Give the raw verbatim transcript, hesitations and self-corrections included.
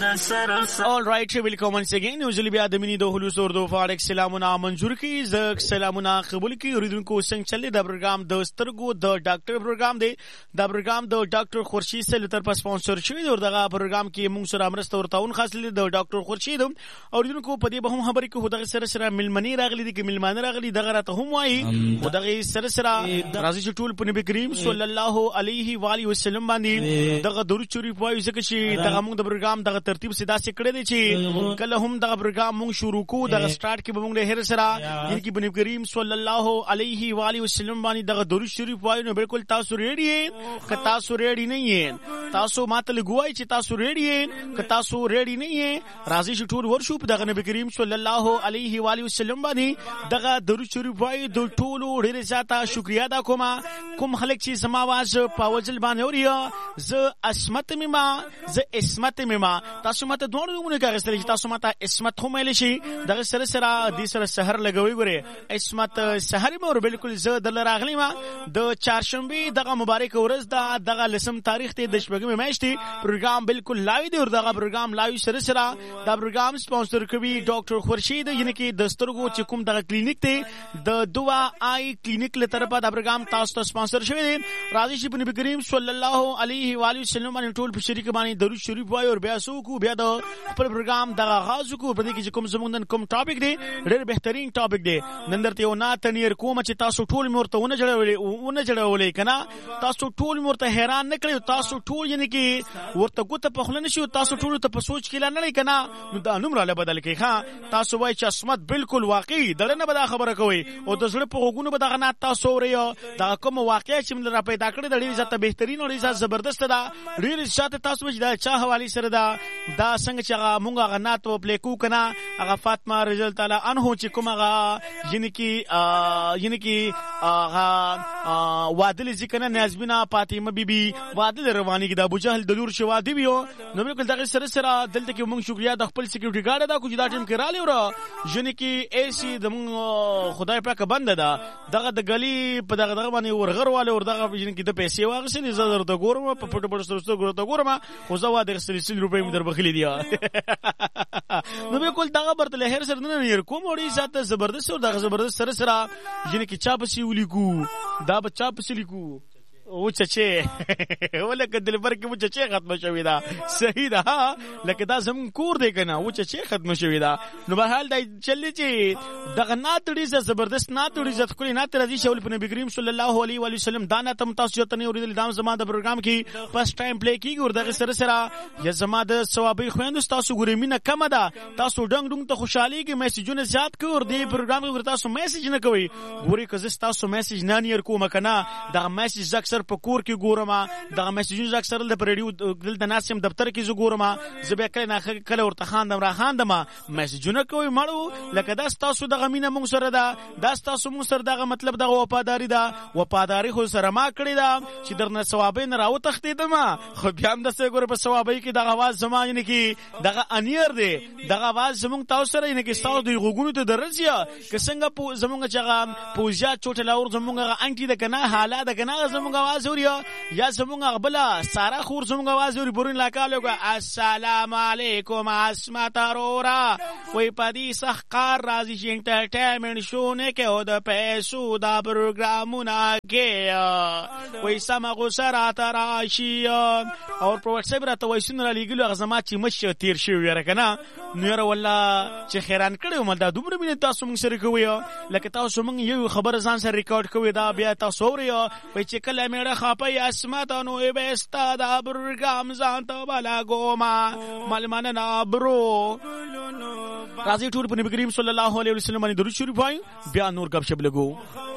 All right, welcome once again. Usually بیا د مینی د هلوس اردو فارک سلامونه منظور کی ز سلامونه قبول کی اوریدونکو څنګه چلې د پروګرام د سترګو د ډاکټر پروګرام دی د پروګرام د ډاکټر خورشید سره تر پاس سپانسر شوی دی دغه پروګرام کې موږ سره امرسته ورتاون خاص لري د ډاکټر خورشید اوریدونکو په دې به هم خبرې کوو دغه سره سره ملمنی راغلي دي کې ملمانه راغلي دغه راته هم وایي او دغه سره سره راځي چې ټول په نبی کریم صلی الله علیه و آله وسلم باندې دغه درود شریف وایي ځکه چې دغه موږ د پروګرام دغه ترتیب سیدا سي کړی دی چې کله هم دغه پروګرام موږ شروع کوو دغه سٹارټ کې به موږ له هر سره یعنی په نبی کریم صلی الله علیه و آله وسلم باندې دغه درود شریف وایي نو بالکل تاسو ریډی یې که تاسو ریډی نه یې تاسو ماته لګوای چې تاسو ریډی یې که تاسو ریډی نه یې راځي چې ټول ورشو په دغه نبی کریم صلی الله علیه و آله وسلم باندې دغه درود شریف وایي د ټولو ډېر زیاته شکریا ادا کوم کوم خلک چې زما आवाज په وجل باندې اوري ز اسمت میما ز اسمت میما تاسو ماته دوه نمونه کاغستل چې تاسو ماته اسمت هم ویل شي دغه سره سره د سره سحر لګوي ګوره اسمت سحر مور بالکل ز د راغلی ما د چهارشنبه دغه مبارک ورځ دا دغه لسم تاریخ ته د شپږمې میاشتې پروګرام بالکل لایو دی او دغه پروګرام لایو سره سره دا پروګرام سپانسر کوي ډاکټر خورشید یعنی کې د سترګو چې کوم دغه کلینیک ته د دوا آی کلینیک له طرفه دا پروګرام تاسو ته سپانسر شوی دی راځي چې نبی کریم صلی الله علیه و آله وسلم باندې ټول په شریک باندې درود شریف وایي او بیا سو کو بیا د خپل پروګرام دغه غاز کو په دې کې کوم زمونږ نن کوم ټاپک دی ډېر بهترین ټاپک دی نن درته یو نه تنیر کوم چې تاسو ټول مرته ونه جوړولې ونه جوړولې کنه تاسو ټول مرته حیران نه کړئ تاسو ټول یعنی کې ورته ګوته په خلنه شو تاسو ټول ته په سوچ کې نه لای کنه نو دا نوم را بدل کې ها تاسو وای چې اسمت بالکل واقعي دغه نه به خبره کوي او د زړه په غوګونو به دغه نه تاسو وریا دا کوم واقعي چې موږ را پیدا کړی د ډېر زیاته بهترین او ډېر زبردست ده ډېر زیاته تاسو چې دا چا حواله سره دا دا څنګه چې هغه مونږه غنات و پلی کو کنه هغه فاطمه رضی الله تعالی عنها چې کوم هغه یعنی کې یعنی کې هغه وادل ذکر نه نازبینا فاطمه بیبي وادل رواني کې د ابو جهل د لور شو وادي ویو نو بالکل دغه سره سره دلته کې مونږ شکریا د خپل سکیورټي ګارد دا کو چې دا ټیم کې را لور یعنی کې ایسی د مونږ خدای پاک بنده ده دغه د غلی په دغه دغه باندې ورغرواله ور دغه یعنی کې د پیسې واغسنې زړه ته ګورم په پټ پټ سره سره ګورم ګورم خو زه وا د سلسله روپې مې در بخلی دی نو بالکل دغه برته له هر سره نه ير کوم وړي ذات زبردست او دغه زبردست سره سره یعنی کې چا پسی ولیکو دا بچا پسی لیکو او چچه ولکه دلبر کې مو چچه ختم شوی دا صحیح ده لکه دا زم کور دی کنه او چچه ختم شوی دا نو به حال دا چلی چې دغه ناتړي ز زبردست ناتړي ز خپل ناتړي راځي شول په نبی کریم صلی الله علیه و علیه وسلم دا نه تم تاسو ته نه اوریدل دام زما د پروګرام کې فرست ټایم پلی کیږي ور دغه سره سره یا زما د ثوابي خويند تاسو ګورې مینه کم ده تاسو ډنګ ډنګ ته خوشحالي کې میسجونه زیات کوي ور دی پروګرام کې تاسو میسج نه کوي ګوري که زه تاسو میسج نه نیر کوم کنه دا میسج اکثر په کور کې ګورم دغه میسجونه اکثر د ریډیو دل د ناسم دفتر کې زه ګورم زه به کله نه کله ورته خاندم را خاندم میسجونه کوي مړو لکه دا تاسو دغه مینه مونږ سره ده دا تاسو مونږ سره دغه مطلب دغه وفاداری ده وفاداری خو سره ما کړی ده چې درنه ثوابین راو تختیدم خو بیا هم د څه ګور په ثوابي کې دغه आवाज زما نه کې دغه انیر دی دغه आवाज زمونږ تاسو سره نه کې تاسو د غوګونو ته درځي که څنګه په زمونږ چې پوجا چوټه لاور زمونږ انټي د کنه حاله د کنه زمونږ आवाज یا زمونږ غبلا سارا خور زمونږ आवाज وري بورین لاکاله السلام علیکم اسمت اورا وای پدی سحقار راځي چې انټرټینمنت شو نه کې او د پیسو دا پروګرامونه کې وای سمغه سره تراشي او په واتس اپ راته وای سن را لګلو غزما چې مش تیر شي وره کنه نو یاره والله چې خیران کړو مل دا دومره مين تاسو موږ سره کوي لکه تاسو موږ یو خبر ځان سره ریکارډ کوي دا بیا تاسو اوري وای چې کله مې خاپي اسمت نو به استاد پروګرام ځان ته بالا ګوما ملمنه نا برو راځي ټول په نبی کریم صلی الله علیه وسلم باندې درود شریف وایي بیا نور غب شپ لګو